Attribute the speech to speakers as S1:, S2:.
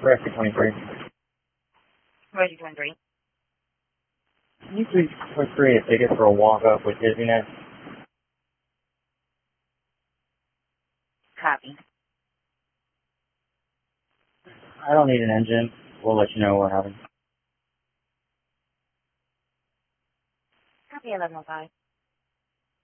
S1: Rescue 23.
S2: Rescue 23.
S1: Can you please put free a ticket for a walk-up with dizziness?
S2: Copy.
S1: I don't need an engine. We'll let you know what happens.
S2: Copy 1105.